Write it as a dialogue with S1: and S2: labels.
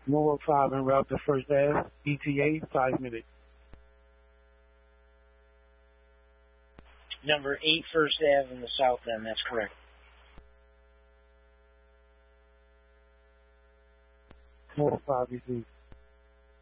S1: North 5 en route to First Ave, ETA, 5 minutes.
S2: Number 8 First Ave in the south end, that's correct.
S1: North 5 ETA.